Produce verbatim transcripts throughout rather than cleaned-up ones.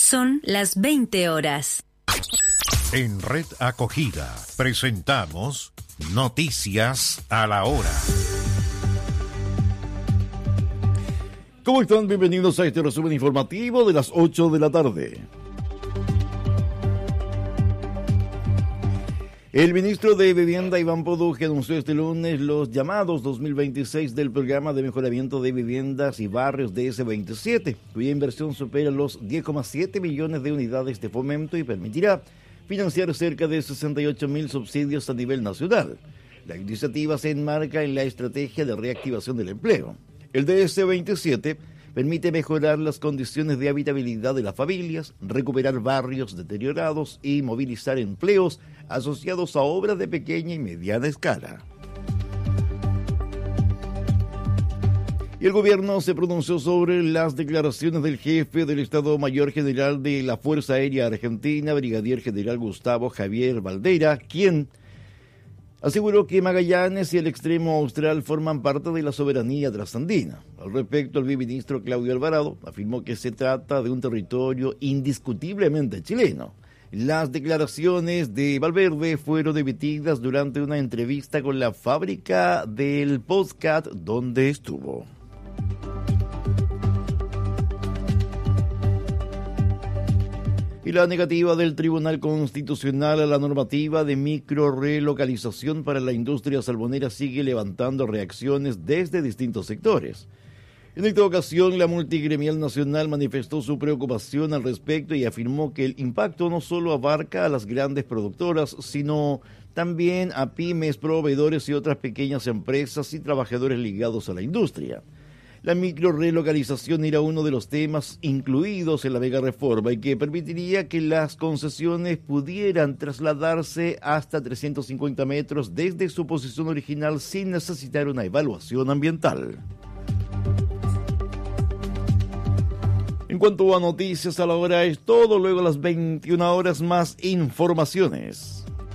Son las veinte horas. En Red Acogida presentamos Noticias a la Hora. ¿Cómo están? Bienvenidos a este resumen informativo de las ocho de la tarde. El ministro de Vivienda, Iván Produje, anunció este lunes los llamados dos mil veintiséis del programa de mejoramiento de viviendas y barrios D S veintisiete, cuya inversión supera los diez coma siete millones de unidades de fomento y permitirá financiar cerca de sesenta y ocho mil subsidios a nivel nacional. La iniciativa se enmarca en la estrategia de reactivación del empleo. El D S veintisiete permite mejorar las condiciones de habitabilidad de las familias, recuperar barrios deteriorados y movilizar empleos asociados a obras de pequeña y mediana escala. Y el gobierno se pronunció sobre las declaraciones del jefe del Estado Mayor General de la Fuerza Aérea Argentina, brigadier general Gustavo Javier Valdera, quien aseguró que Magallanes y el extremo austral forman parte de la soberanía trasandina. Al respecto, el viceministro Claudio Alvarado afirmó que se trata de un territorio indiscutiblemente chileno. Las declaraciones de Valverde fueron emitidas durante una entrevista con la fábrica del podcast donde estuvo. Y la negativa del Tribunal Constitucional a la normativa de microrelocalización para la industria salmonera sigue levantando reacciones desde distintos sectores. En esta ocasión, la multigremial nacional manifestó su preocupación al respecto y afirmó que el impacto no solo abarca a las grandes productoras, sino también a pymes, proveedores y otras pequeñas empresas y trabajadores ligados a la industria. La microrelocalización era uno de los temas incluidos en la mega reforma y que permitiría que las concesiones pudieran trasladarse hasta trescientos cincuenta metros desde su posición original sin necesitar una evaluación ambiental. En cuanto a noticias a la hora es todo, luego a las veintiuna horas más informaciones.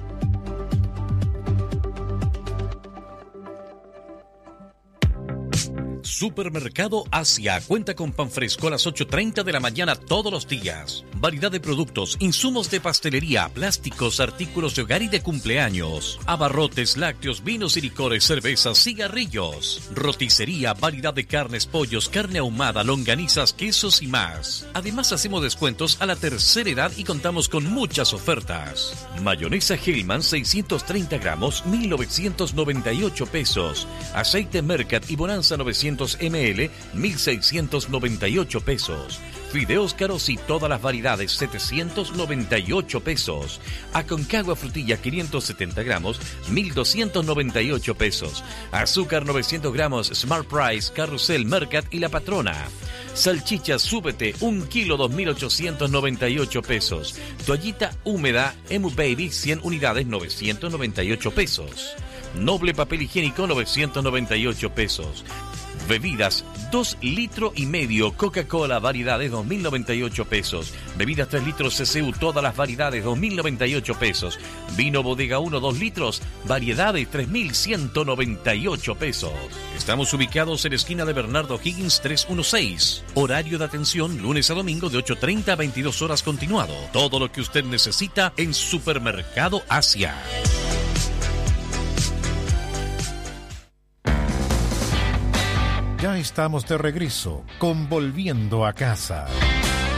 Supermercado Asia cuenta con pan fresco a las ocho treinta de la mañana todos los días. Variedad de productos, insumos de pastelería, plásticos, artículos de hogar y de cumpleaños. Abarrotes, lácteos, vinos y licores, cervezas, cigarrillos. Roticería, variedad de carnes, pollos, carne ahumada, longanizas, quesos y más. Además hacemos descuentos a la tercera edad y contamos con muchas ofertas. Mayonesa Hellman seiscientos treinta gramos, mil novecientos noventa y ocho pesos. Aceite Mercat y Bonanza novecientos mililitros, mil seiscientos noventa y ocho pesos. Fideos caros y todas las variedades, setecientos noventa y ocho pesos. Aconcagua frutilla quinientos setenta gramos, mil doscientos noventa y ocho pesos. Azúcar novecientos gramos, Smart Price, Carrusel, Mercat y La Patrona. Salchicha Súbete, un kilo, dos mil ochocientos noventa y ocho pesos. Toallita húmeda, Emu Baby, cien unidades, novecientos noventa y ocho pesos. Noble papel higiénico, novecientos noventa y ocho pesos. Bebidas, dos litros y medio, Coca-Cola, variedades, dos mil noventa y ocho pesos. Bebidas tres litros C C U, todas las variedades, dos mil noventa y ocho pesos. Vino Bodega uno, dos litros, variedades, tres mil ciento noventa y ocho pesos. Estamos ubicados en la esquina de Bernardo Higgins trescientos dieciséis. Horario de atención, lunes a domingo de ocho treinta a veintidós horas continuado. Todo lo que usted necesita en Supermercado Asia. Ya estamos de regreso con Volviendo a Casa.